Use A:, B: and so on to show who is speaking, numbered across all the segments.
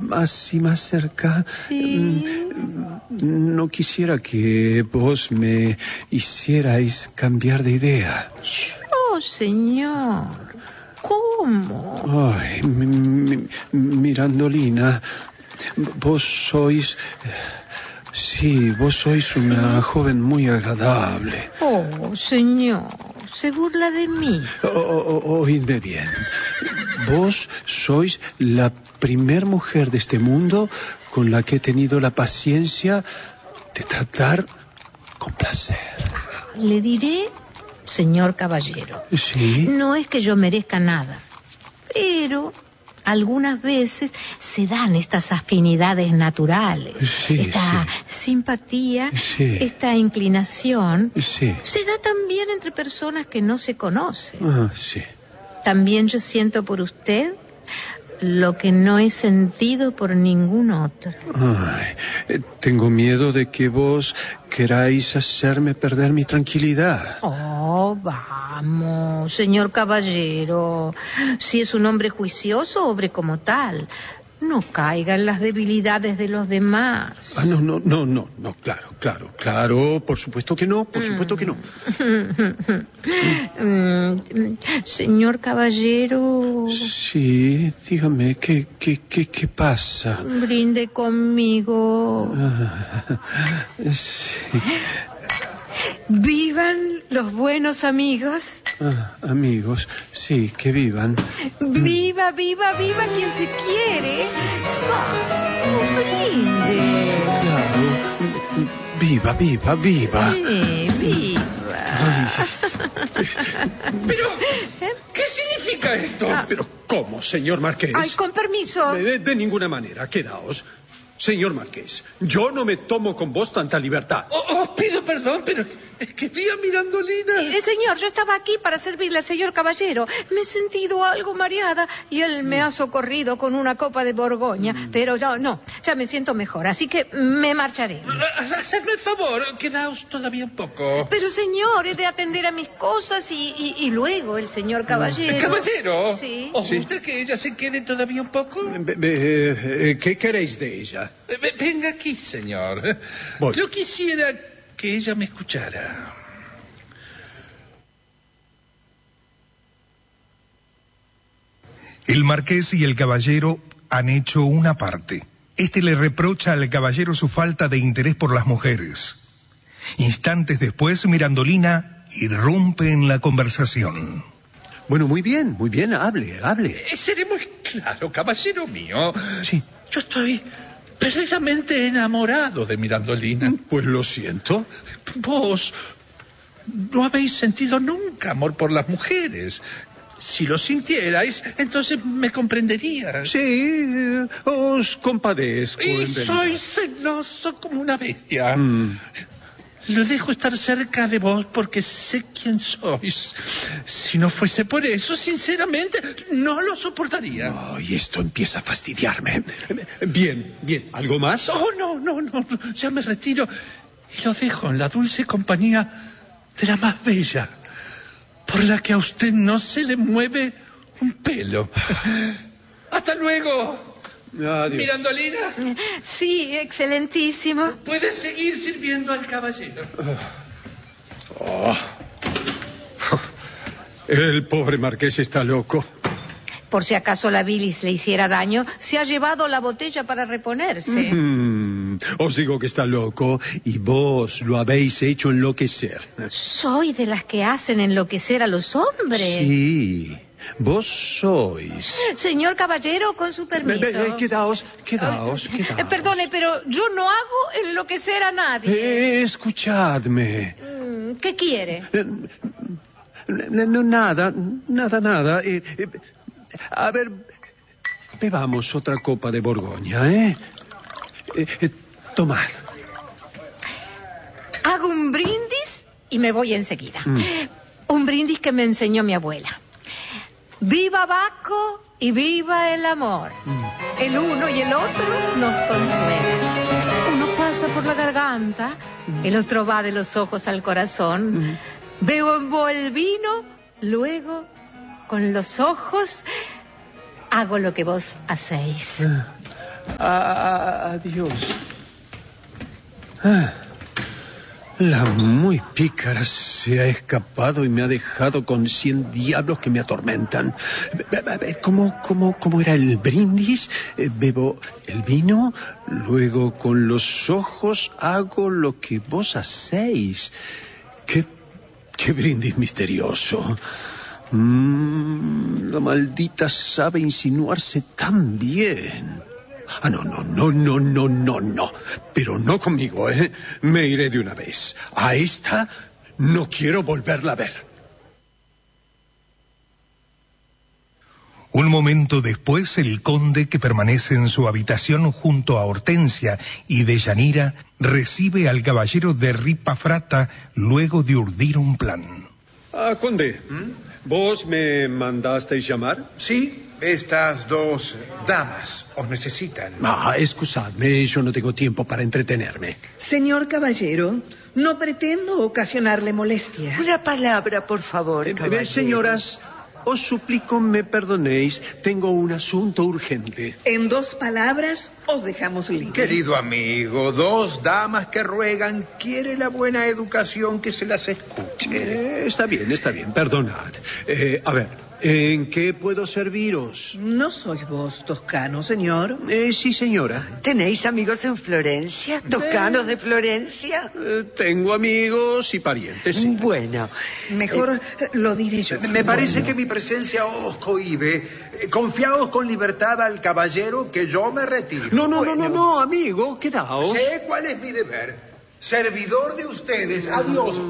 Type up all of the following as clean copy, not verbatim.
A: más y más cerca.
B: Sí.
A: No quisiera que vos me hicierais cambiar de idea.
B: Oh, señor. ¿Cómo?
A: Ay, Mirandolina, vos sois... Sí, vos sois una joven muy agradable.
B: Oh, señor, se burla de mí.
A: Oídme bien. Vos sois la primer mujer de este mundo con la que he tenido la paciencia de tratar con placer.
B: Le diré, señor caballero.
A: ¿Sí?
B: No es que yo merezca nada, pero algunas veces se dan estas afinidades naturales.
A: Sí,
B: esta simpatía,
A: sí.
B: esta inclinación.
A: Sí.
B: Se da también entre personas que no se conocen.
A: Ah, sí.
B: También yo siento por usted lo que no he sentido por ningún otro.
A: Ay, tengo miedo de que vos queráis hacerme perder mi tranquilidad.
B: Oh, vamos, señor caballero. Si es un hombre juicioso, obre como tal. No caiga en las debilidades de los demás.
A: Ah, no, claro, por supuesto que no,
B: Señor caballero.
A: Sí, dígame, ¿qué pasa?
B: Brinde conmigo.
A: Sí.
B: Vivan los buenos amigos.
A: Amigos, sí, que vivan.
B: Viva quien se quiere. Brinde.
A: Claro. Viva.
B: Viva.
C: Pero, ¿qué significa esto?
A: Pero, ¿cómo, señor Marqués?
B: Ay, con permiso.
A: De ninguna manera, quedaos. Señor Marqués, yo no me tomo con vos tanta libertad.
C: Pido perdón, pero es que vi a Mirandolina.
B: Señor, yo estaba aquí para servirle al señor caballero. Me he sentido algo mareada y él me ha socorrido con una copa de Borgoña. Pero ya me siento mejor, así que me marcharé.
C: Hacedme el favor, quedaos todavía un poco.
B: Pero, señor, he de atender a mis cosas y luego el señor caballero.
C: ¿El caballero?
B: Sí.
C: ¿Os gusta que ella se quede todavía un poco?
A: ¿Qué queréis de ella?
C: Venga aquí, señor.
A: Voy.
C: Yo quisiera que ella me escuchara.
D: El marqués y el caballero han hecho una parte. Este le reprocha al caballero su falta de interés por las mujeres. Instantes después, Mirandolina irrumpe en la conversación.
A: Bueno, muy bien, hable.
C: Seré muy claro, caballero mío.
A: Sí.
C: Yo estoy perdidamente enamorado de Mirandolina.
A: Pues lo siento.
C: Vos no habéis sentido nunca amor por las mujeres. Si lo sintierais, entonces me comprenderías.
A: Sí, os compadezco.
C: Y soy celoso como una bestia. Lo dejo estar cerca de vos porque sé quién sois. Si no fuese por eso, sinceramente, no lo soportaría.
A: Ay, esto empieza a fastidiarme. Bien. ¿Algo más?
C: No. Ya me retiro y lo dejo en la dulce compañía de la más bella, por la que a usted no se le mueve un pelo. ¡Hasta luego!
A: Adiós.
C: Mirandolina.
B: Sí, excelentísimo.
C: Puede seguir sirviendo al caballero.
A: El pobre marqués está loco.
B: Por si acaso la bilis le hiciera daño, se ha llevado la botella para reponerse.
A: Os digo que está loco y vos lo habéis hecho enloquecer.
B: Soy de las que hacen enloquecer a los hombres.
A: Sí, vos sois.
B: Señor caballero, con su permiso.
A: Quedaos.
B: Perdone, pero yo no hago enloquecer a nadie.
A: Escuchadme.
B: ¿Qué quiere?
A: No, nada. A ver, bebamos otra copa de Borgoña, ¿eh? Tomad.
B: Hago un brindis y me voy enseguida. Un brindis que me enseñó mi abuela. ¡Viva Baco y viva el amor! El uno y el otro nos consuelan. Uno pasa por la garganta, el otro va de los ojos al corazón. Bebo el vino, luego con los ojos hago lo que vos hacéis.
A: Adiós. La muy pícara se ha escapado y me ha dejado con 100 diablos que me atormentan. ¿Cómo era el brindis? Bebo el vino, luego con los ojos hago lo que vos hacéis. ¡Qué brindis misterioso! La maldita sabe insinuarse tan bien. No. Pero no conmigo, ¿eh? Me iré de una vez. A esta no quiero volverla a ver.
D: Un momento después, el conde, que permanece en su habitación junto a Hortensia y Deyanira, recibe al caballero de Ripafrata luego de urdir un plan.
A: Conde, ¿vos me mandasteis llamar?
C: Sí, estas dos damas os necesitan.
A: Excusadme, yo no tengo tiempo para entretenerme.
E: Señor caballero, no pretendo ocasionarle molestia.
F: Una palabra, por favor, caballero.
A: Señoras, os suplico me perdonéis, tengo un asunto urgente.
E: En 2 palabras, os dejamos libre.
C: Querido amigo, 2 damas que ruegan, quiere la buena educación que se las escuche.
A: Está bien, perdonad. A ver, ¿en qué puedo serviros?
E: ¿No sois vos toscano, señor?
A: Sí, señora.
F: ¿Tenéis amigos en Florencia? ¿Toscanos de Florencia?
A: Tengo amigos y parientes, sí.
F: Bueno.
E: Mejor lo diré yo.
C: Me parece que mi presencia os cohíbe. Confiaos con libertad al caballero, que yo me retiro.
A: No, amigo, quedaos.
C: Sé cuál es mi deber. Servidor de ustedes. Adiós.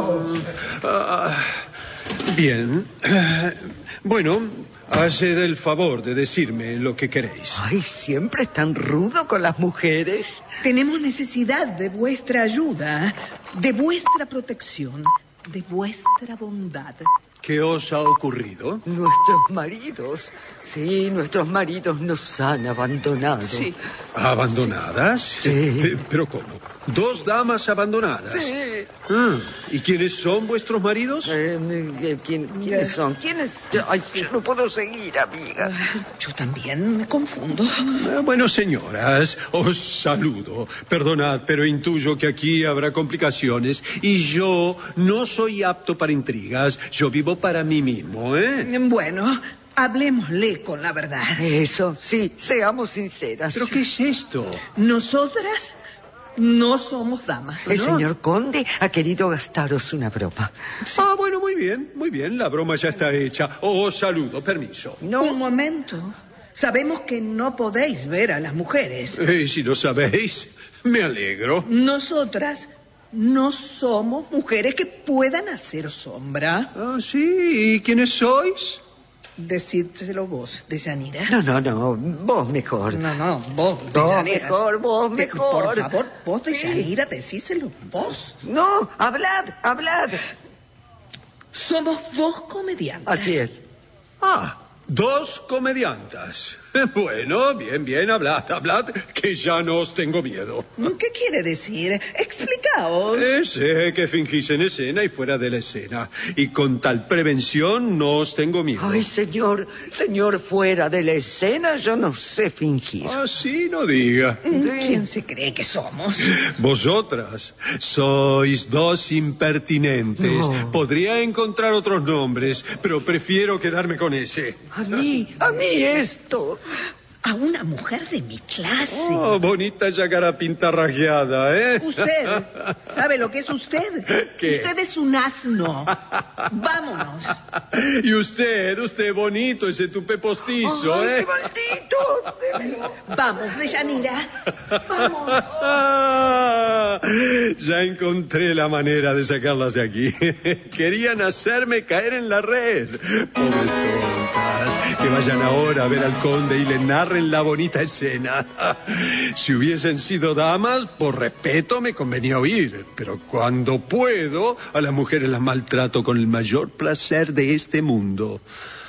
A: Bien. Bueno, haced el favor de decirme lo que queréis.
F: Ay, siempre es tan rudo con las mujeres.
E: Tenemos necesidad de vuestra ayuda, de vuestra protección, de vuestra bondad.
A: ¿Qué os ha ocurrido?
F: Nuestros maridos nos han abandonado.
E: Sí.
A: ¿Abandonadas?
F: Sí.
A: ¿Pero cómo? 2 damas abandonadas.
F: Sí.
A: ¿Y quiénes son vuestros maridos?
F: ¿Quiénes son? Ay, yo no puedo seguir, amiga.
E: Yo también me confundo.
A: Bueno, señoras, os saludo. Perdonad, pero intuyo que aquí habrá complicaciones y yo no soy apto para intrigas. Yo vivo para mí mismo, ¿eh?
E: Bueno, hablemosle con la verdad.
F: Eso, sí, seamos sinceras.
A: ¿Pero qué es esto?
E: Nosotras no somos damas.
F: El
E: ¿no?
F: señor conde ha querido gastaros una broma.
A: Bueno, muy bien, la broma ya está hecha. Os saludo, permiso.
F: No.
E: Un momento. Sabemos que no podéis ver a las mujeres.
A: Si lo sabéis, me alegro.
E: Nosotras no somos mujeres que puedan hacer sombra.
A: ¿Sí? ¿Y quiénes sois?
E: Decídselo vos, Deyanira.
F: No, vos mejor.
E: No, vos,
F: Vos
E: Deyanira.
F: mejor, vos mejor.
E: Por favor, vos,
F: Sí.
E: Deyanira, decíselo vos.
F: No, hablad.
E: Somos 2 comediantes.
F: Así es.
A: 2 comediantas. Bueno, bien, hablad, que ya no os tengo miedo.
E: ¿Qué quiere decir? Explicaos.
A: Sé que fingís en escena y fuera de la escena. Y con tal prevención no os tengo miedo.
F: Ay, señor, fuera de la escena yo no sé fingir.
A: Así no diga.
E: ¿Quién se cree que somos?
A: Vosotras sois 2 impertinentes.
F: No.
A: Podría encontrar otros nombres, pero prefiero quedarme con ese.
F: A mí esto.
E: A una mujer de mi clase.
A: Bonita yacara pintarrajeada, ¿eh?
E: Usted, ¿sabe lo que es usted?
A: ¿Qué?
E: Usted es un asno. Vámonos.
A: Y usted bonito, ese tupé postizo,
F: Ay,
A: ¿eh?
F: qué maldito. Démelo.
E: Vamos, Deyanira. Vamos.
A: Ya encontré la manera de sacarlas de aquí. Querían hacerme caer en la red. Pobres tontas, que vayan ahora a ver al conde y le narren la bonita escena. Si hubiesen sido damas, por respeto me convenía oír, pero cuando puedo, a las mujeres las maltrato con el mayor placer de este mundo.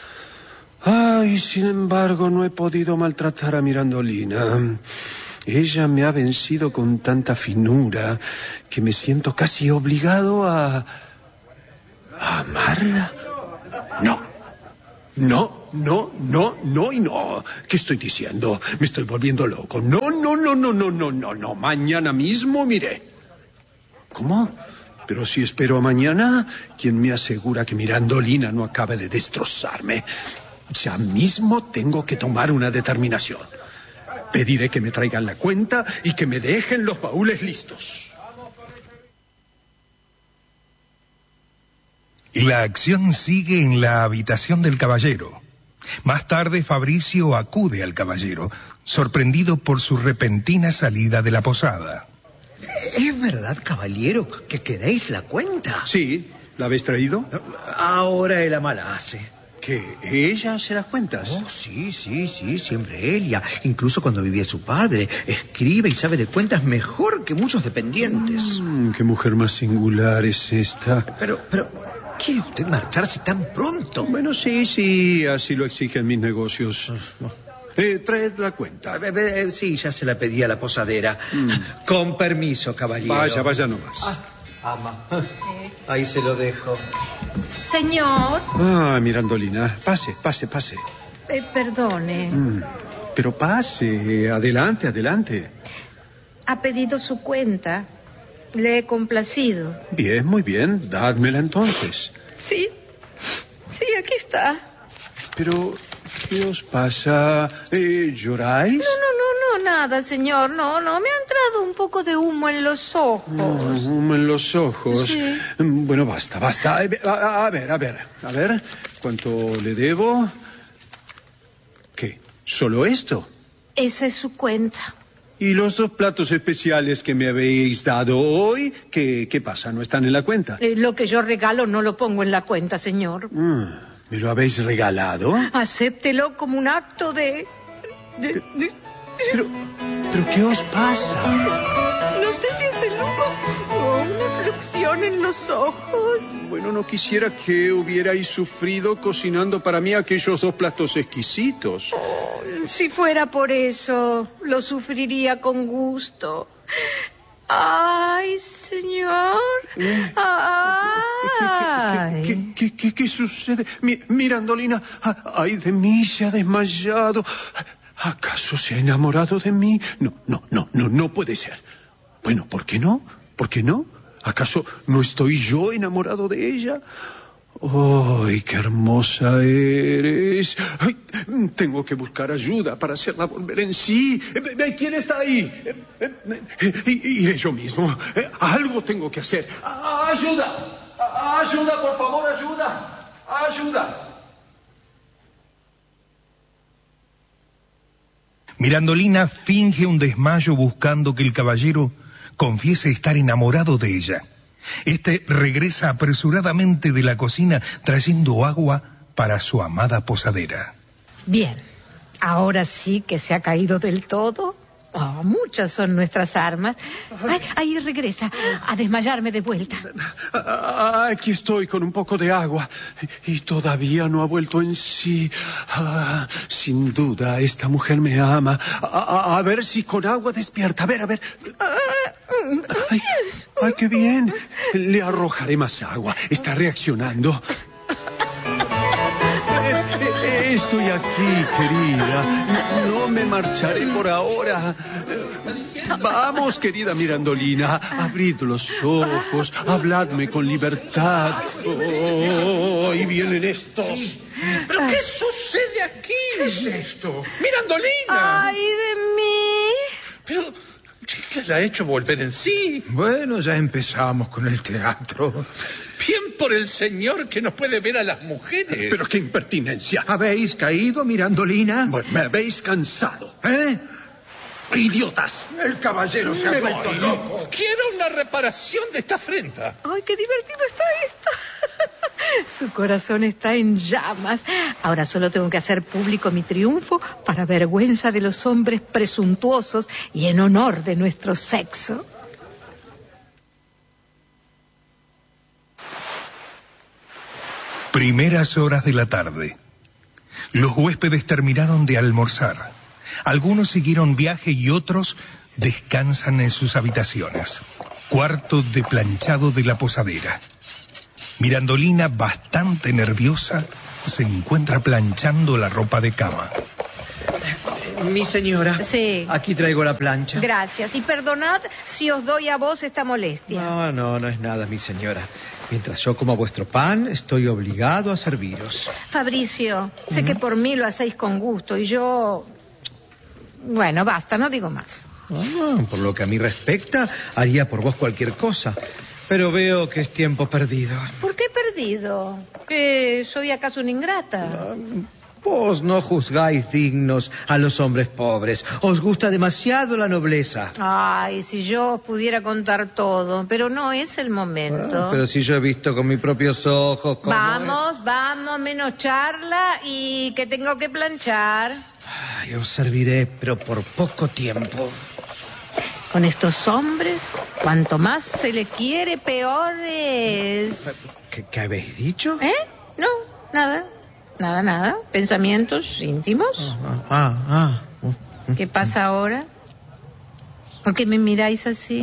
A: Sin embargo, no he podido maltratar a Mirandolina. Ella me ha vencido con tanta finura que me siento casi obligado a amarla. No. no y no. ¿Qué estoy diciendo? Me estoy volviendo loco. No. Mañana mismo miré. ¿Cómo? Pero si espero a mañana, ¿quién me asegura que Mirandolina no acabe de destrozarme? Ya mismo tengo que tomar una determinación. Pediré que me traigan la cuenta y que me dejen los baúles listos.
D: La acción sigue en la habitación del caballero. Más tarde, Fabricio acude al caballero, sorprendido por su repentina salida de la posada.
G: ¿Es verdad, caballero, que queréis la cuenta?
A: Sí, ¿la habéis traído?
G: Ahora él la hace.
A: ¿Que ella se da cuentas?
G: Oh, sí, siempre ella. Incluso cuando vivía su padre. Escribe y sabe de cuentas mejor que muchos dependientes.
A: Qué mujer más singular es esta.
G: Pero, ¿quiere usted marcharse tan pronto?
A: Bueno, sí, así lo exigen mis negocios. Traed la cuenta.
G: Sí, ya se la pedí a la posadera. Con permiso, caballero.
A: Vaya nomás.
G: Ama. Sí. Ahí se lo dejo.
B: Señor.
A: Mirandolina, pase.
B: Perdone.
A: Pero pase, adelante.
B: Ha pedido su cuenta. Le he complacido.
A: Bien, muy bien. Dádmela entonces.
B: Sí, aquí está.
A: Pero, ¿qué os pasa? ¿Lloráis?
B: No, nada, señor. No, me ha entrado un poco de humo en los ojos.
A: ¿Humo en los ojos?
B: Sí.
A: Bueno, basta. A ver, ¿cuánto le debo? ¿Qué? ¿Solo esto?
B: Esa es su cuenta.
A: ¿Y los 2 platos especiales que me habéis dado hoy? ¿Qué pasa? ¿No están en la cuenta?
B: Lo que yo regalo no lo pongo en la cuenta, señor.
A: ¿Me lo habéis regalado?
B: Acéptelo como un acto de...
A: Pero ¿qué os pasa?
B: No sé si es el humo o una aflicción en los ojos.
A: Bueno, no quisiera que hubierais sufrido cocinando para mí aquellos 2 platos exquisitos.
B: Si fuera por eso, lo sufriría con gusto. ¡Ay, señor! ¡Ay!
A: ¿Qué sucede? Mirandolina, ¡ay de mí! Se ha desmayado. ¿Acaso se ha enamorado de mí? No puede ser. Bueno, ¿por qué no? ¿Acaso no estoy yo enamorado de ella? ¡Ay, qué hermosa eres! Ay, tengo que buscar ayuda para hacerla volver en sí. ¿Quién está ahí? Iré yo mismo. Algo tengo que hacer. ¡Ayuda! ¡Ayuda, por favor, ayuda!
D: Mirandolina finge un desmayo buscando que el caballero confiese estar enamorado de ella. Este regresa apresuradamente de la cocina trayendo agua para su amada posadera.
B: Bien, ahora sí que se ha caído del todo. Muchas son nuestras armas. Ahí regresa a desmayarme de vuelta.
A: Aquí estoy con un poco de agua y todavía no ha vuelto en sí. Sin duda, esta mujer me ama. A ver si con agua despierta. A ver. Ay, qué bien. Le arrojaré más agua. Está reaccionando. Estoy aquí, querida. No me marcharé por ahora. Vamos, querida Mirandolina, abrid los ojos, habladme con libertad. Ahí vienen estos.
C: ¿Pero qué sucede aquí? ¿Qué es esto? ¡Mirandolina!
B: ¡Ay, de mí!
C: Pero, ¿qué la ha hecho volver en sí?
H: Bueno, ya empezamos con el teatro.
C: Bien por el señor que no puede ver a las mujeres.
A: Pero qué impertinencia.
H: ¿Habéis caído, Mirandolina?
A: Bueno, me habéis cansado. ¡Idiotas!
H: El caballero se ha vuelto loco.
C: Quiero una reparación de esta afrenta.
B: ¡Ay, qué divertido está esto! Su corazón está en llamas. Ahora solo tengo que hacer público mi triunfo para vergüenza de los hombres presuntuosos y en honor de nuestro sexo.
D: Primeras horas de la tarde. Los huéspedes terminaron de almorzar. Algunos siguieron viaje y otros descansan en sus habitaciones. Cuarto de planchado de la posadera. Mirandolina, bastante nerviosa, se encuentra planchando la ropa de cama.
G: Mi señora.
B: Sí.
G: Aquí traigo la plancha.
B: Gracias. Y perdonad si os doy a vos esta molestia.
G: No es nada, mi señora. Mientras yo como vuestro pan, estoy obligado a serviros.
B: Fabricio, sé que por mí lo hacéis con gusto y yo... Bueno, basta, no digo más.
G: Por lo que a mí respecta, haría por vos cualquier cosa. Pero veo que es tiempo perdido.
B: ¿Por qué perdido? ¿Que soy acaso una ingrata?
G: Vos no juzgáis dignos a los hombres pobres. Os gusta demasiado la nobleza.
B: Ay, si yo os pudiera contar todo, pero no es el momento.
G: Pero si yo he visto con mis propios ojos cómo
B: Vamos, menos charla y que tengo que planchar.
G: Ay, os serviré, pero por poco tiempo.
B: Con estos hombres, cuanto más se le quiere, peor es.
G: ¿Qué habéis dicho?
B: No, nada. Nada. Pensamientos íntimos. ¿Qué pasa ahora? ¿Por qué me miráis así?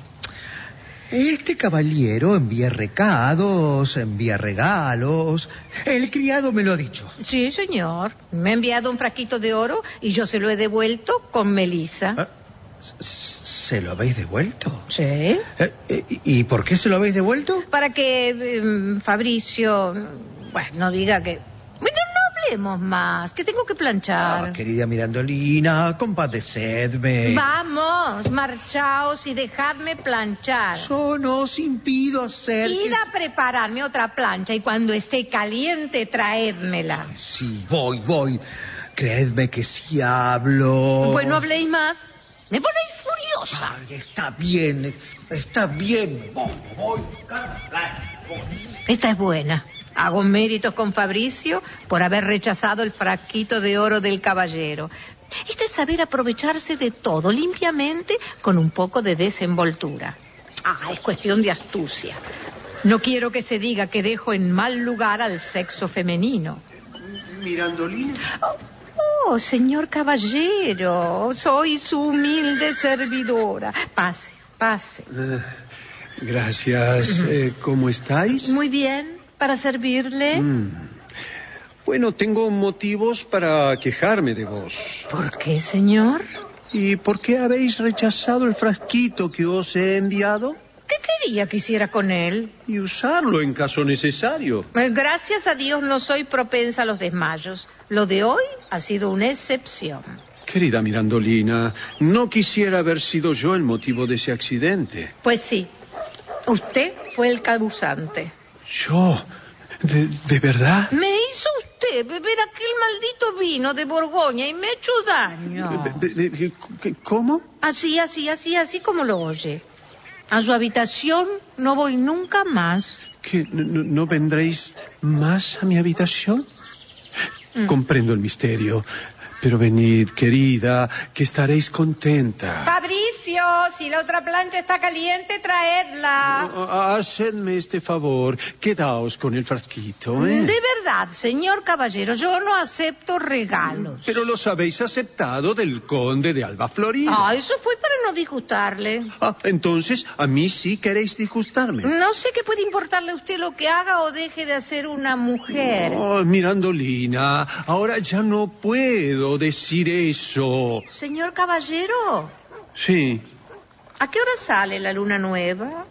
G: Este caballero envía recados, envía regalos. El criado me lo ha dicho.
B: Sí, señor. Me ha enviado un frasquito de oro y yo se lo he devuelto con melisa.
G: ¿Se lo habéis devuelto?
B: Sí.
G: ¿Y por qué se lo habéis devuelto?
B: Para que Fabricio, no diga que... Bueno, no hablemos más, que tengo que planchar.
G: Querida Mirandolina, compadecedme.
B: Vamos, marchaos y dejadme planchar.
G: Yo no os impido hacer...
B: Ir a prepararme otra plancha y cuando esté caliente, traédmela.
G: Sí, voy. Creedme que sí hablo.
B: Bueno, habléis más. Me ponéis furiosa.
G: Ay, está bien. Voy.
B: Esta es buena. Hago méritos con Fabricio por haber rechazado el frasquito de oro del caballero. Esto es saber aprovecharse de todo limpiamente con un poco de desenvoltura. Es cuestión de astucia. No quiero que se diga que dejo en mal lugar al sexo femenino.
A: Mirandolina.
B: Oh, señor caballero, soy su humilde servidora. Pase.
A: Gracias. ¿Cómo estáis?
B: Muy bien. ¿Para servirle?
A: Bueno, tengo motivos para quejarme de vos.
B: ¿Por qué, señor?
A: ¿Y por qué habéis rechazado el frasquito que os he enviado?
B: ¿Qué quería que hiciera con él?
A: Y usarlo en caso necesario.
B: Gracias a Dios no soy propensa a los desmayos. Lo de hoy ha sido una excepción.
A: Querida Mirandolina, no quisiera haber sido yo el motivo de ese accidente.
B: Pues sí, usted fue el causante.
A: ¿Yo? ¿De verdad?
B: Me hizo usted beber aquel maldito vino de Borgoña y me ha hecho daño.
A: ¿Cómo?
B: Así como lo oye. A su habitación no voy nunca más.
A: ¿Qué? ¿No vendréis más a mi habitación? Comprendo el misterio. Pero venid, querida, que estaréis contenta.
B: Fabricio, si la otra plancha está caliente, traedla.
A: Hacedme este favor, quedaos con el frasquito,
B: De verdad, señor caballero, yo no acepto regalos.
A: Pero los habéis aceptado del conde de Alba Florida.
B: Eso fue para no disgustarle.
A: Entonces, a mí sí queréis disgustarme.
B: No sé qué puede importarle a usted lo que haga o deje de hacer una mujer.
A: Mirandolina, ahora ya no puedo decir eso.
B: Señor caballero.
A: Sí.
B: ¿A qué hora sale la luna nueva?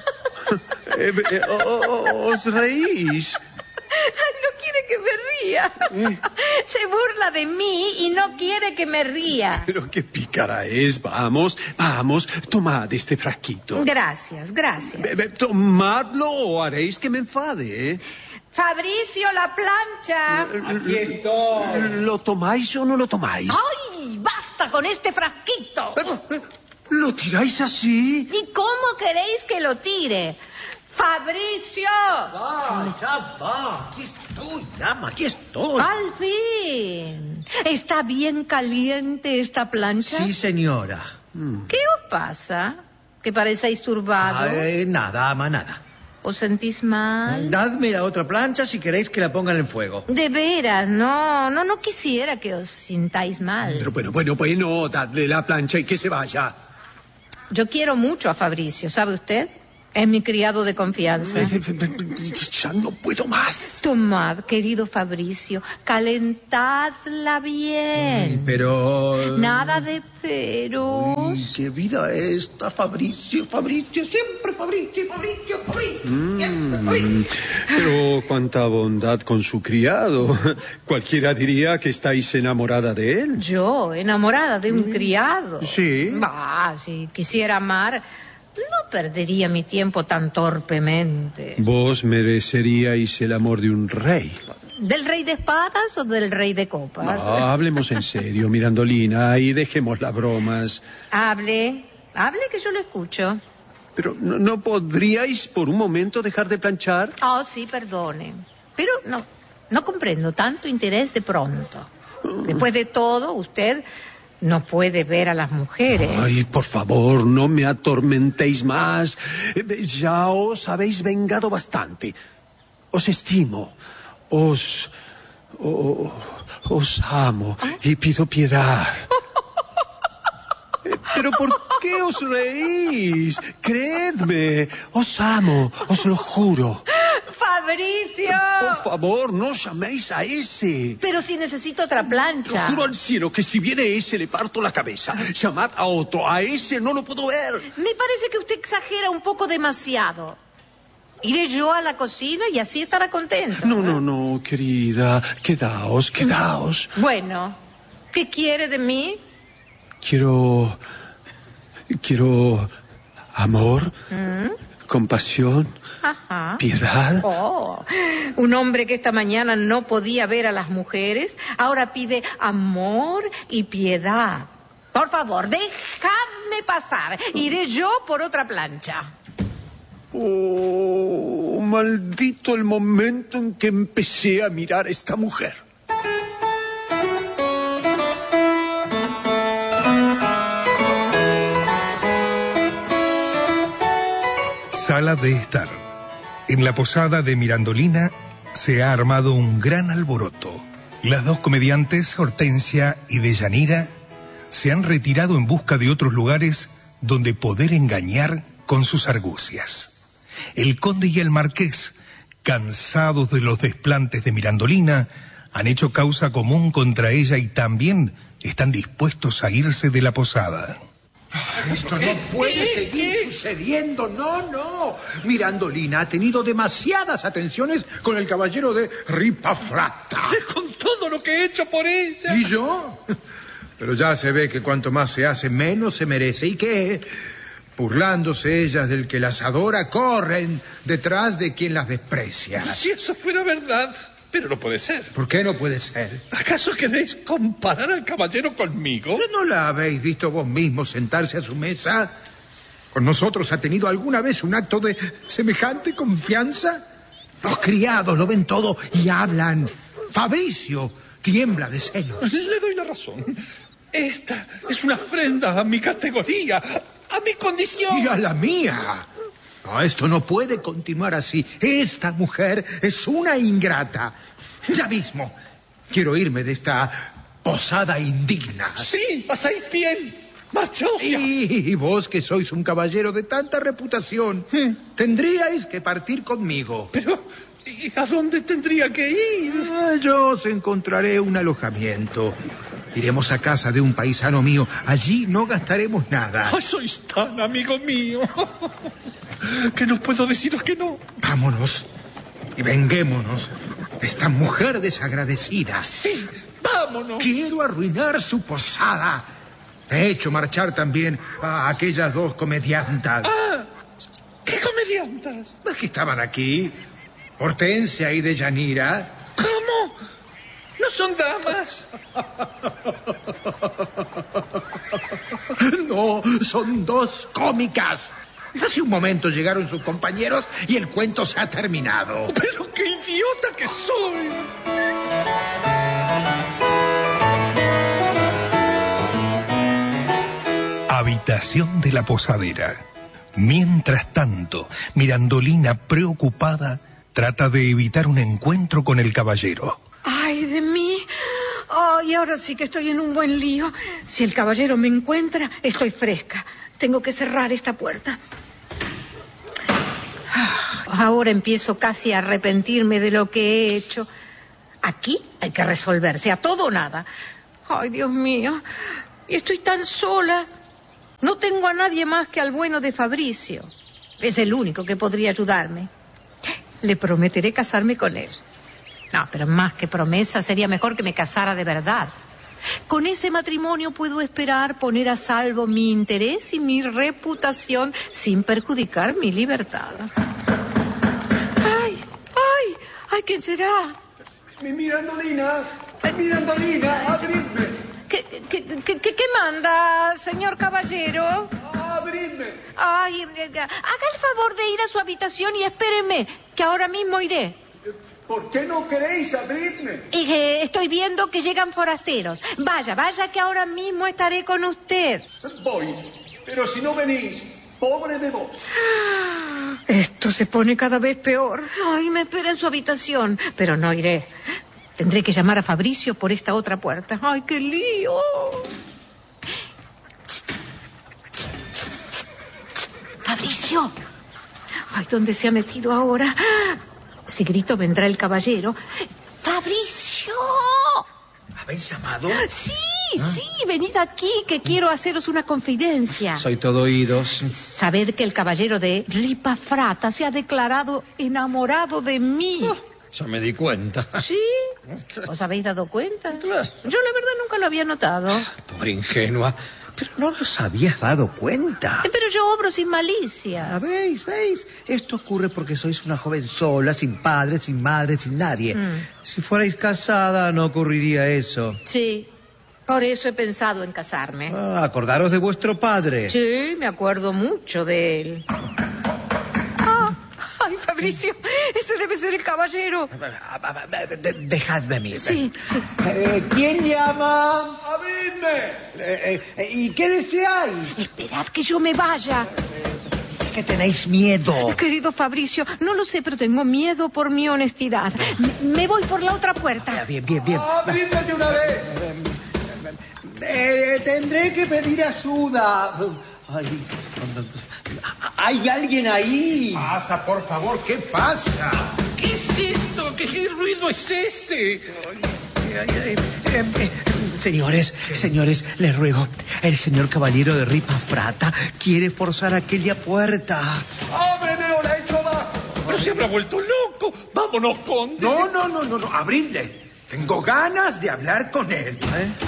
A: Os reís.
B: No quiere que me ría. Se burla de mí y no quiere que me ría.
A: Pero qué pícara es. Vamos, tomad este frasquito.
B: Gracias.
A: Tomadlo o haréis que me enfade,
B: Fabricio, la plancha.
H: Aquí estoy.
A: ¿Lo tomáis o no lo tomáis?
B: ¡Ay! ¡Basta con este frasquito!
A: ¿Lo tiráis así?
B: ¿Y cómo queréis que lo tire? ¡Fabricio!
G: Ya va. Aquí estoy, dama, aquí estoy.
B: ¡Al fin! ¿Está bien caliente esta plancha?
G: Sí, señora.
B: ¿Qué os pasa? ¿Que parecéis turbados?
G: Nada, ama, nada.
B: ¿Os sentís mal?
G: Dadme la otra plancha si queréis que la pongan en fuego.
B: De veras, no quisiera que os sintáis mal.
A: Pero bueno, dadle la plancha y que se vaya.
B: Yo quiero mucho a Fabricio, ¿sabe usted? Es mi criado de confianza.
A: Ya no puedo más.
B: Tomad, querido Fabricio, calentadla bien.
G: Pero...
B: Nada de peros.
G: Uy, qué vida esta, Fabricio, siempre Fabricio.
A: Pero cuánta bondad con su criado. Cualquiera diría que estáis enamorada de él.
B: Yo, enamorada de un criado.
A: Sí.
B: Bah, si quisiera amar, no perdería mi tiempo tan torpemente.
A: Vos mereceríais el amor de un rey.
B: ¿Del rey de espadas o del rey de copas?
A: No, hablemos en serio, Mirandolina, y dejemos las bromas.
B: Hable que yo lo escucho.
A: Pero ¿no podríais por un momento dejar de planchar?
B: Oh, sí, perdone. Pero no comprendo tanto interés de pronto. Después de todo, usted no puede ver a las mujeres.
A: Ay, por favor, no me atormentéis más. Ya os habéis vengado bastante. Os estimo. Os amo y pido piedad. ¿Pero por qué os reís? Creedme, os amo, os lo juro.
B: ¡Fabricio!
A: Por favor, no llaméis a ese.
B: Pero si necesito otra plancha.
A: Juro al cielo que si viene ese le parto la cabeza. Llamad a otro, a ese no lo puedo ver.
B: Me parece que usted exagera un poco demasiado. Iré yo a la cocina y así estará contento.
A: No, querida, quedaos.
B: Bueno, ¿qué quiere de mí?
A: Quiero amor, compasión,
B: Ajá.
A: piedad.
B: Oh, un hombre que esta mañana no podía ver a las mujeres, ahora pide amor y piedad. Por favor, dejadme pasar. Iré yo por otra plancha.
A: Oh, maldito el momento en que empecé a mirar a esta mujer.
D: Sala de estar. En la posada de Mirandolina se ha armado un gran alboroto. Las dos comediantes, Hortensia y Deyanira, se han retirado en busca de otros lugares donde poder engañar con sus argucias. El conde y el marqués, cansados de los desplantes de Mirandolina, han hecho causa común contra ella y también están dispuestos a irse de la posada.
G: Esto no puede seguir sucediendo, no. Mirandolina ha tenido demasiadas atenciones con el caballero de Ripafrata.
C: Con todo lo que he hecho por ella.
G: ¿Y yo? Pero ya se ve que cuanto más se hace, menos se merece. ¿Y qué? Burlándose ellas del que las adora, corren detrás de quien las desprecia.
C: Si eso fuera verdad, pero no puede ser.
G: ¿Por qué no puede ser?
C: ¿Acaso queréis comparar al caballero conmigo?
G: ¿Pero no la habéis visto vos mismos sentarse a su mesa? ¿Con nosotros ha tenido alguna vez un acto de semejante confianza? Los criados lo ven todo y hablan. Fabricio tiembla de celos.
C: Le doy la razón. Esta es una afrenta a mi categoría, a mi condición.
G: Y a la mía. No, esto no puede continuar así. Esta mujer es una ingrata. Ya mismo quiero irme de esta posada indigna.
C: Sí, pasáis bien. Marchaos ya.
G: Y vos, que sois un caballero de tanta reputación, tendríais que partir conmigo.
C: Pero, ¿y a dónde tendría que ir?
G: Yo os encontraré un alojamiento. Iremos a casa de un paisano mío. Allí no gastaremos nada.
C: Ay, sois tan amigo mío que no puedo deciros que no.
G: Vámonos y venguémonos de esta mujer desagradecida.
C: Sí, vámonos.
G: Quiero arruinar su posada. He hecho marchar también a aquellas dos comediantas.
C: Ah, ¿qué comediantas?
G: Las que estaban aquí, Hortensia y Deyanira.
C: ¿Cómo? ¿No son damas?
G: No, son dos cómicas. Hace un momento llegaron sus compañeros y el cuento se ha terminado.
C: ¡Pero qué idiota que soy!
D: Habitación de la posadera. Mientras tanto, Mirandolina, preocupada, trata de evitar un encuentro con el caballero.
B: ¡Ay, de mí! ¡Ay, ahora sí que estoy en un buen lío! Si el caballero me encuentra, estoy fresca. Tengo que cerrar esta puerta. Ahora empiezo casi a arrepentirme de lo que he hecho. Aquí hay que resolverse, a todo o nada. Ay, Dios mío, y estoy tan sola. No tengo a nadie más que al bueno de Fabricio. Es el único que podría ayudarme. Le prometeré casarme con él. No, pero más que promesa, sería mejor que me casara de verdad. Con ese matrimonio puedo esperar poner a salvo mi interés y mi reputación sin perjudicar mi libertad. ¡Ay! ¿Quién será?
A: Mirandolina, abridme.
B: ¿Qué manda, señor caballero?
A: Abridme.
B: Ay, haga el favor de ir a su habitación y espéreme, que ahora mismo iré.
A: ¿Por qué no queréis abrirme?
B: Estoy viendo que llegan forasteros. Vaya, que ahora mismo estaré con usted.
A: Voy, pero si no venís, pobre de vos.
B: Esto se pone cada vez peor. Ay, me espera en su habitación, pero no iré. Tendré que llamar a Fabricio por esta otra puerta. ¡Ay, qué lío! ¡Fabricio! ¡Ay, ¿dónde se ha metido ahora? Si grito, vendrá el caballero. ¡Fabricio!
G: ¿Habéis llamado?
B: Sí, venid aquí, que quiero haceros una confidencia.
G: Soy todo oídos.
B: Sabed que el caballero de Ripafrata se ha declarado enamorado de mí.
G: Ya me di cuenta.
B: ¿Sí? ¿Os habéis dado cuenta?
G: Claro.
B: Yo la verdad nunca lo había notado.
G: Pobre ingenua. Pero no os habías dado cuenta.
B: Pero yo obro sin malicia.
G: ¿Veis? Esto ocurre porque sois una joven sola, sin padre, sin madre, sin nadie. Si fuerais casada, no ocurriría eso.
B: Sí, por eso he pensado en casarme.
G: Acordaros de vuestro padre.
B: Sí, me acuerdo mucho de él. Ay, Fabricio, ese debe ser el caballero.
G: Dejadme a mí.
B: Sí.
G: ¿Quién llama?
A: ¡Abridme!
G: ¿Y qué deseáis?
B: Esperad que yo me vaya.
G: Es que tenéis miedo.
B: Querido Fabricio, no lo sé, pero tengo miedo por mi honestidad. Me voy por la otra puerta.
G: Bien.
A: ¡Abridme de una vez!
G: Tendré que pedir ayuda. ¿Hay alguien ahí?
C: Pasa, por favor, ¿qué pasa? ¿Qué es esto? ¿Qué ruido es ese?
G: Señores, les ruego, el señor caballero de Ripafrata quiere forzar aquella puerta.
A: ¡Ábreme o la echo abajo!
C: Pero se habrá vuelto loco. Vámonos, conde. No, abridle. Tengo ganas de hablar con él.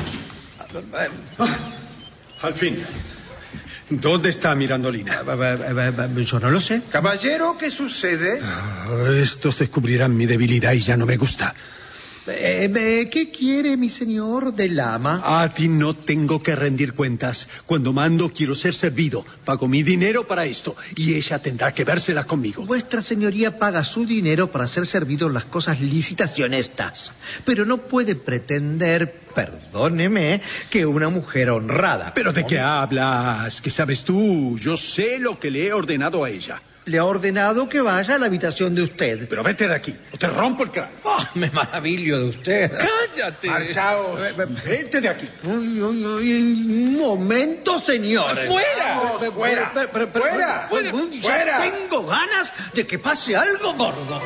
A: Al fin. ¿Dónde está Mirandolina?
G: Yo no lo sé.
C: Caballero, ¿qué sucede?
A: Estos descubrirán mi debilidad y ya no me gusta.
G: ¿Qué quiere mi señor del ama?
A: A ti no tengo que rendir cuentas. Cuando mando quiero ser servido. Pago mi dinero para esto y ella tendrá que vérsela conmigo.
G: Vuestra señoría paga su dinero para ser servido en las cosas lícitas y honestas. Pero no puede pretender, perdóneme, que una mujer honrada...
A: ¿Pero de qué hablas? ¿Qué sabes tú? Yo sé lo que le he ordenado a ella.
G: Le ha ordenado que vaya a la habitación de usted.
A: Pero vete de aquí, o te rompo el cráneo.
G: Me maravillo de usted.
A: ¡Cállate!
C: Marchaos.
A: Vete de aquí.
G: Un momento, señores.
C: ¡Fuera!
G: Ya tengo ganas de que pase algo gordo.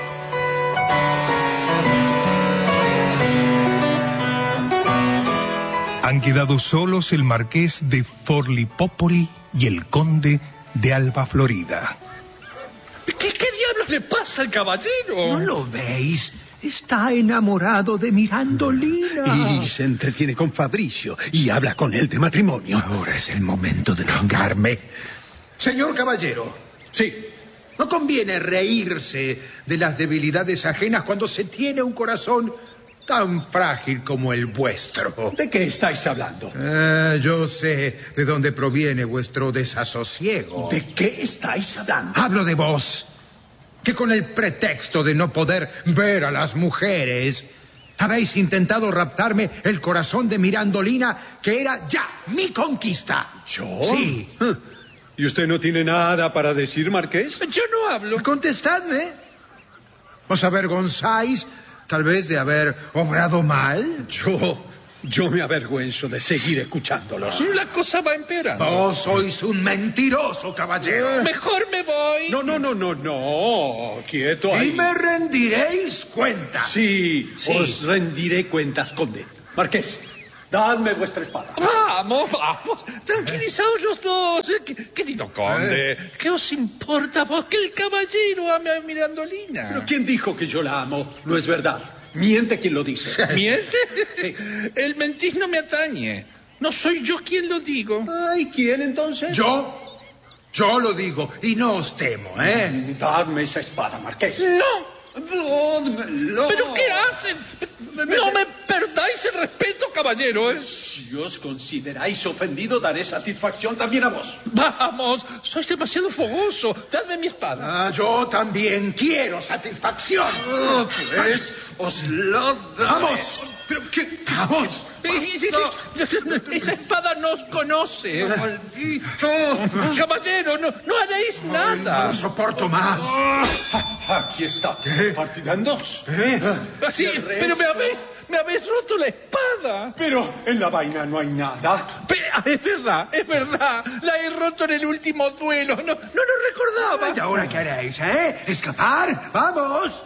D: Han quedado solos el marqués de Forlipópoli y el conde de Alba Florida.
C: ¿Qué diablos le pasa al caballero?
G: ¿No lo veis? Está enamorado de Mirandolina.
A: Y se entretiene con Fabricio y habla con él de matrimonio.
C: Ahora es el momento de vengarme. Señor caballero.
A: Sí.
C: No conviene reírse de las debilidades ajenas cuando se tiene un corazón tan frágil como el vuestro.
A: ¿De qué estáis hablando?
C: Yo sé de dónde proviene vuestro desasosiego.
A: ¿De qué estáis hablando?
C: Hablo de vos, que con el pretexto de no poder ver a las mujeres, habéis intentado raptarme el corazón de Mirandolina, que era ya mi conquista.
A: ¿Yo?
C: Sí.
A: ¿Y usted no tiene nada para decir, marqués?
C: Yo no hablo. Contestadme. ¿Os avergonzáis tal vez de haber obrado mal?
A: Yo Yo me avergüenzo de seguir escuchándolos.
C: La cosa va empeorando.
G: Vos sois un mentiroso, caballero.
C: Mejor me voy.
A: No. Quieto
G: Y
A: ahí.
G: me rendiréis cuenta.
A: Sí, os rendiré cuentas, conde. Marqués, dadme vuestra espada.
C: Vamos. Tranquilizaos los dos. Querido conde, ¿qué os importa vos que el caballero ame a Mirandolina?
A: ¿Pero quién dijo que yo la amo? No es verdad. Miente quien lo dice.
C: ¿Miente?
A: Sí.
C: El mentir no me atañe. No soy yo quien lo digo.
A: Ay, ¿quién entonces?
G: Yo lo digo y no os temo, ¿eh?
A: Dadme esa espada, Marqués.
C: ¡No!
A: Dádmelo.
C: ¿Pero qué hacen? No me perdáis el respeto, caballero, ¿eh?
A: Si os consideráis ofendido, daré satisfacción también a vos.
C: Vamos, sois demasiado fogoso. Dadme mi espada.
G: Yo también quiero satisfacción.
A: Pues os lo daré.
G: ¡Vamos!
A: ¿Pero qué?
G: ¡Vamos!
C: Esa espada nos conoce.
A: ¡Maldito!
C: Caballero, no haréis
G: No
C: nada.
G: lo soporto más.
A: Aquí está. Partida en dos.
C: Así, pero me habéis roto la espada.
A: Pero en la vaina no hay nada.
C: Es verdad. La he roto en el último duelo. No lo recordaba.
G: ¿Y ahora qué haréis, ¿Escapar? ¡Vamos!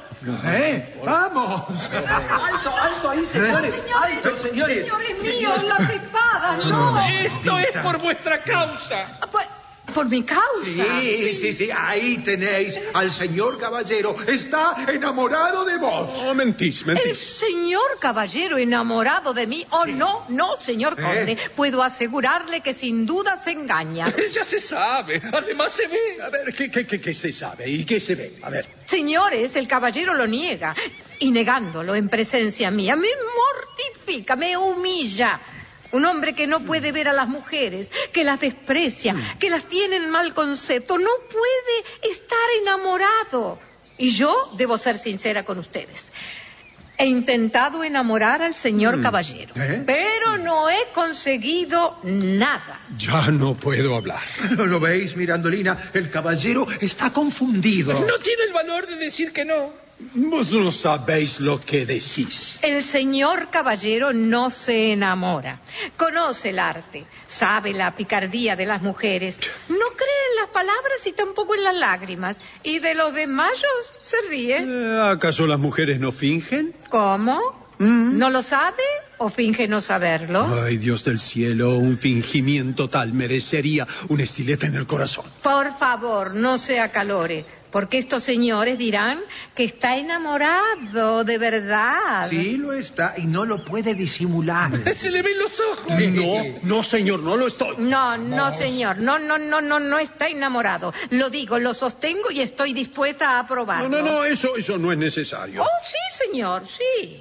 G: ¡Vamos!
E: Alto ahí, señores. Alto, señores.
B: Señores míos, las espadas, no.
C: Esto es por vuestra causa.
B: Por mi causa.
G: Sí, ahí tenéis al señor caballero. Está enamorado de vos.
A: Oh, mentís.
B: El señor caballero enamorado de mí. Oh, no, señor conde. Puedo asegurarle que sin duda se engaña.
C: Ya se sabe. Además se ve.
A: A ver, ¿qué se sabe y qué se ve? A ver.
B: Señores, el caballero lo niega. Y negándolo en presencia mía, me mortifica, me humilla. Un hombre que no puede ver a las mujeres, que las desprecia, que las tiene en mal concepto, no puede estar enamorado. Y yo debo ser sincera con ustedes. He intentado enamorar al señor caballero, pero no he conseguido nada.
A: Ya no puedo hablar.
G: ¿Lo veis, Mirandolina? El caballero está confundido.
C: No tiene el valor de decir que no.
A: Vos no sabéis lo que decís.
B: El señor caballero no se enamora. Conoce el arte, sabe la picardía de las mujeres. No cree en las palabras y tampoco en las lágrimas. Y de los desmayos se ríe.
A: ¿Acaso las mujeres no fingen?
B: ¿Cómo? ¿No lo sabe o finge no saberlo?
A: Ay, Dios del cielo, un fingimiento tal merecería un estilete en el corazón.
B: Por favor, no se acalore, porque estos señores dirán que está enamorado de verdad.
G: Sí, lo está y no lo puede disimular.
C: Se le ven los ojos.
A: No, señor, no lo estoy.
B: No, señor, no está enamorado. Lo digo, lo sostengo y estoy dispuesta a aprobarlo.
A: No, eso no es necesario.
B: Oh, sí, señor, sí.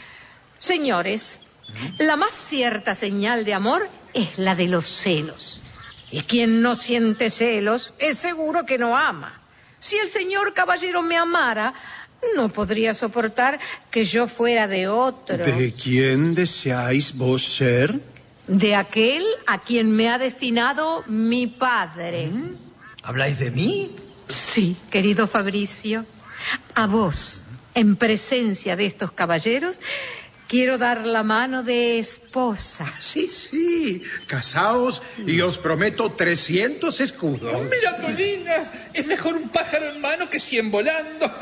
B: Señores, la más cierta señal de amor es la de los celos. Y quien no siente celos es seguro que no ama. Si el señor caballero me amara, no podría soportar que yo fuera de otro.
A: ¿De quién deseáis vos ser?
B: De aquel a quien me ha destinado mi padre.
G: ¿Habláis de mí?
B: Sí, querido Fabricio. A vos, en presencia de estos caballeros, quiero dar la mano de esposa.
G: Sí. Casaos y os prometo 300 escudos.
C: Mirandolina, es mejor un pájaro en mano que 100 volando.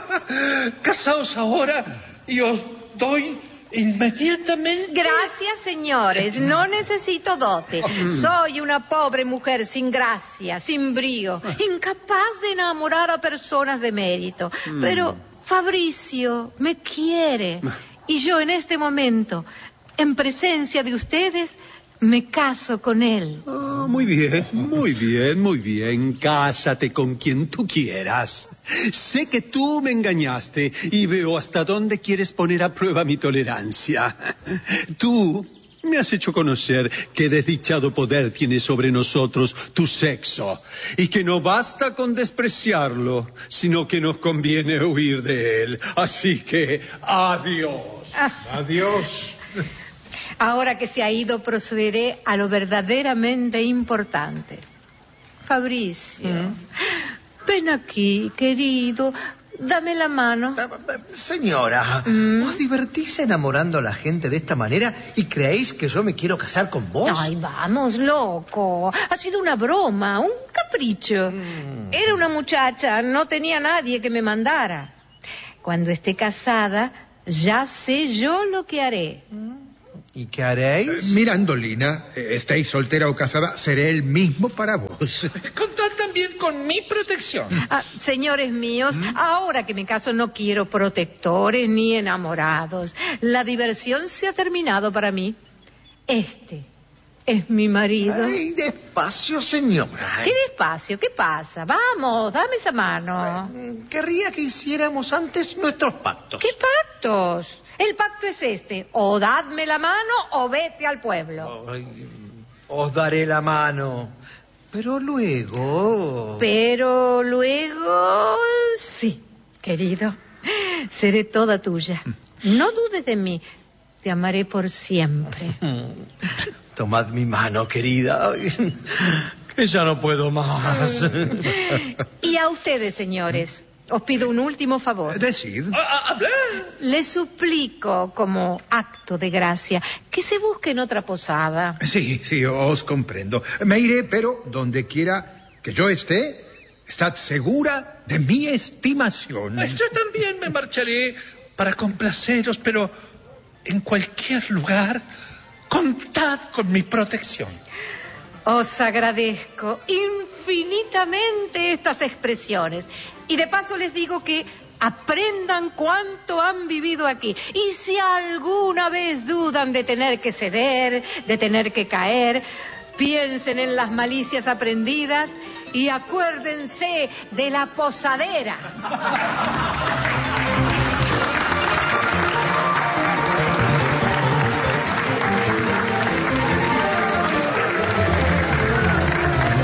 C: Casaos ahora y os doy inmediatamente.
B: Gracias, señores. No necesito dote. Soy una pobre mujer sin gracia, sin brío, incapaz de enamorar a personas de mérito. Pero Fabricio me quiere. Y yo en este momento, en presencia de ustedes, me caso con él.
A: Oh, muy bien. Cásate con quien tú quieras. Sé que tú me engañaste y veo hasta dónde quieres poner a prueba mi tolerancia. Tú me has hecho conocer qué desdichado poder tiene sobre nosotros tu sexo y que no basta con despreciarlo, sino que nos conviene huir de él. Así que, adiós.
G: Adiós.
B: Ahora que se ha ido, procederé a lo verdaderamente importante. Fabricio, ven aquí, querido. Dame la mano.
I: Señora, ¿os divertís enamorando a la gente de esta manera y creéis que yo me quiero casar con vos?
B: Ay, vamos, loco. Ha sido una broma, un capricho. Era una muchacha, no tenía nadie que me mandara. Cuando esté casada, ya sé yo lo que haré.
I: ¿Y qué haréis?
G: Mirandolina, estéis soltera o casada, seré el mismo para vos.
C: Contad también con mi protección.
B: Señores míos, ahora que me caso no quiero protectores ni enamorados. La diversión se ha terminado para mí. Este es mi marido.
I: Ay, despacio, señora.
B: ¿Qué despacio? ¿Qué pasa? Vamos, dame esa mano.
I: Querría que hiciéramos antes nuestros pactos.
B: ¿Qué pactos? El pacto es este: o dadme la mano o vete al pueblo.
I: Ay, os daré la mano. Pero luego...
B: Sí, querido. Seré toda tuya. No dudes de mí. Te amaré por siempre.
I: Tomad mi mano, querida. Que ya no puedo más.
B: Y a ustedes, señores, os pido un último favor.
G: Decid.
B: Les suplico, como acto de gracia, que se busquen otra posada.
G: Sí, os comprendo. Me iré, pero donde quiera que yo esté, estad segura de mi estimación.
C: Yo también me marcharé para complaceros, pero en cualquier lugar, contad con mi protección.
B: Os agradezco infinitamente estas expresiones. Y de paso les digo que aprendan cuánto han vivido aquí. Y si alguna vez dudan de tener que ceder, de tener que caer, piensen en las malicias aprendidas y acuérdense de la posadera.